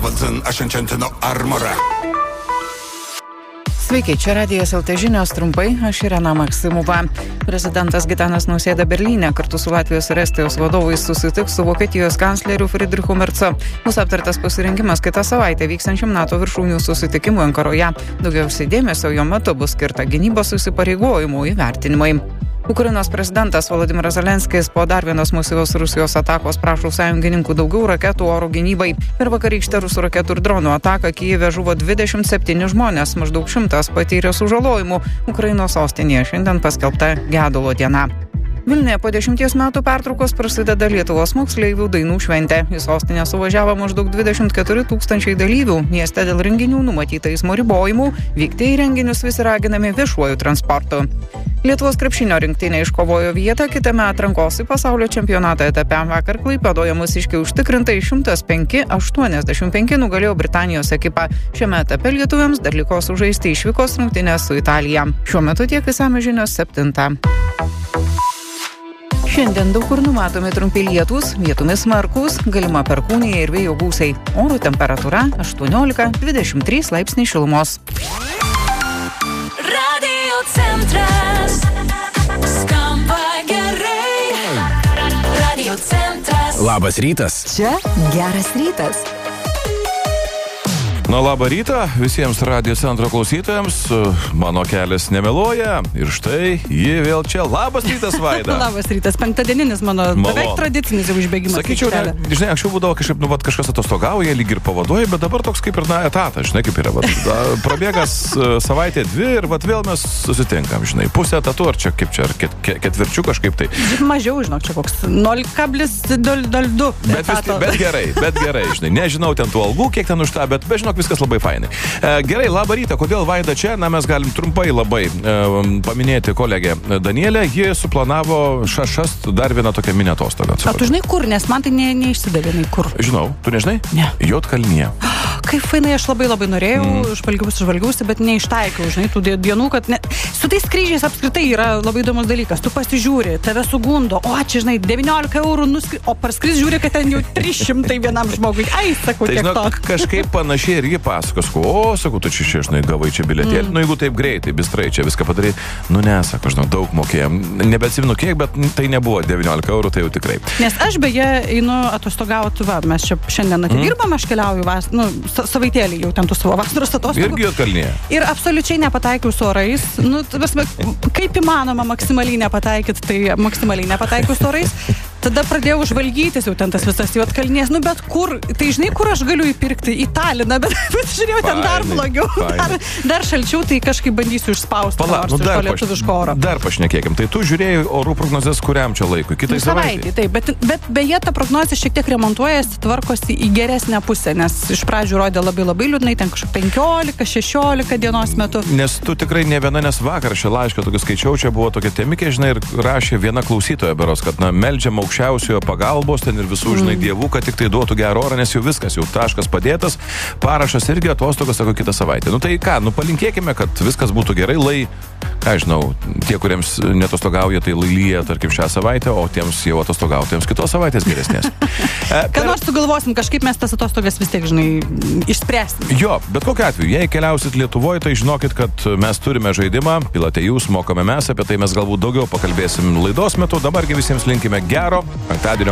Valzin, Ašenčentino Armora. Sveiki, čia Radijas LT žinios trumpai, aš Irena Maksimova. Prezidentas Gitanas Nausėda Berlyne kartu su Latvijos ir Estijos vadovais susitiks su Vokietijos kancleriu Friedrichu Mercu. Bus aptartas pasirinkimas kitą savaitę vykstančiam NATO viršūnių susitikimui Ankaroje. Daugiausiai dėmesio jo metu bus skirta gynybos įsipareigojimų įvertinimai. Ukrainos prezidentas Volodymyras Zelenskis po dar vienos masyvios Rusijos atakos prašo sąjungininkų daugiau raketų oro gynybai. Per vakarykštę rusų raketų ir dronų ataką Kijeve žuvo 27 žmonės, maždaug 100 patyrė sužalojimų. Ukrainos sostinėje šiandien paskelbta gedulo diena. Vilniuje po 10 metų pertraukos prasideda Lietuvos moksleivių dainų šventė. Į sostinę suvažiavo maždaug 24 000 dalyvių. Mieste dėl renginių numatyta eismo ribojimų, vykti į renginius visi raginami viešuoju transportu. Lietuvos krepšinio rinktinė iškovojo vietą kitame atrankos į pasaulio čempionatą etape. Vakar Klaipėdoje mūsiškiai užtikrintai 105-85 nugalėjo Britanijos ekipą. Šiame etape lietuviams dar liko sužaisti išvykos rungtynės su Italija. Šiuo metu tiek išsamios žinios 7. Šiandien daug kur numatomi trumpi lietūs, vietomis smarkūs, galima perkūnija ir vėjo gūsiai. Oro temperatūra 18-23 laipsniai šilumos. Radio centras skamba gerai. Radio centras. Labas rytas. Čia geras rytas. Na, labą rytą visiems Radio centro klausytojams. Mano kelias nemeluoja. Ir štai ji vėl čia. Labas rytas, Vaida. Labas rytas. Penktadieninis mano beveik tradicinis jau išbėgimas. Sakyčiau, žinai, anksčiau būdavo kažkaip, kažkas atostogauja, lyg ir pavaduoja, bet dabar toks kaip ir etatas, žinai, kaip yra. Prabėgas savaitė 2 ir vėl mes susitinkam, žinai, pusę etatų, ar čia kaip čia, ar ketvirčių kažkaip tai. Mažiau, žinok, čia koks 0,2. Bet gerai, žinai, nežinau ten tų algų, kiek ten už tą, bet žinok, viskas labai fainai. Gerai, labą rytą. Kodėl Vaida čia? Na, mes galim trumpai labai paminėti kolegę Danielę. Ji suplanavo šašast dar vieną tokią mini atostogą. A tu žinai kur? Nes man tai neišsidavė, kur. Žinau. Tu nežinai? Ne. Juodkalnyje. Kaip fainai, aš labai norėjau, žvalgiausi, bet neištaikiau, žinai, tų dienų, kad su tais skrydžiais apskritai yra labai įdomus dalykas. Tu pasižiūri, tave sugundo, o čia, žinai, 19 eurų o parskris žiūri, kad ten jau 300 vienam žmogui. Ai, sakau, tai, tiek žinok, to. Kažkaip panašiai irgi pasakos, sakau, tu čia, žinai, gavai čia bilietėlį, jeigu taip greitai, bistrai čia viską padarai, nesako, žinau, daug mokėjom. Nebeatsimenu kiek, bet tai nebuvo 19 eurų, tai jau tikrai. Nes aš beje einu atostogauti, mes čia šiandien atidirbam, aš keliauju, savaitėlį jau ten tų savo vasaros atostogų. Irgi Juodkalnyje. Ir absoliučiai nepataikiau su orais. Kaip įmanoma maksimaliai nepataikyti, tai maksimaliai nepataikiau su orais. Tada pradėjau žvalgytis jau ten tas visas Juodkalnės. Bet kur, tai žinai, kur aš galiu įpirkti? Į Taliną, bet žiūrėjau, ten dar blogiau. Dar šalčiau, tai kažkaip bandysiu išspausti nors iš to lietuviško oro. Dar pašnekėkim. Tai tu žiūrėjai orų prognozes kuriam čia laikui? Kitai savaitei? Taip, bet beje, ta prognozė šiek tiek remontuojasi, tvarkosi į geresnę pusę, nes iš pradžių rodė labai liūdnai, ten kažkaip 15-16 dienos metu. Nes tu tikrai ne viena, nes vakar šią laišką tokį skaičiau, čia buvo tokia temikė, žinai, ir rašė viena klausytoja beros, kad meldžiam aukščiausiojo pagalbos ten ir visų, žinai, dievų, kad tik tai duotų gerą orą, nes jau viskas, jau taškas padėtas, parašas irgi atostogas, sako, kitą savaitę. Tai ką, palinkėkime, kad viskas būtų gerai, ką žinau, tie, kuriems netostogauja, tai lyja, tarkim, šią savaitę, o tiems jau atostogautiems kitos savaitės geresnės. Ką nors sugalvosim, kažkaip mes tas atostogas vis tiek, žinai, išspręsim. Jo, bet kokiu atveju, jei keliausit Lietuvoje, tai žinokit, kad mes turime žaidimą, pilate jūs, mokame mes, apie tai mes galbūt daugiau pakalbėsim laidos metu. Dabargi visiems linkime gero penktadienio.